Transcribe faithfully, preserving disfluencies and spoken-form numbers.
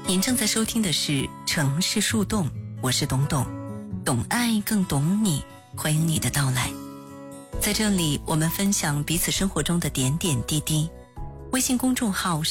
您正在收听的是城市树洞，我是董董，懂爱更懂你，欢迎你的到来。在这里，我们分享彼此生活中的点点滴滴。微信公众号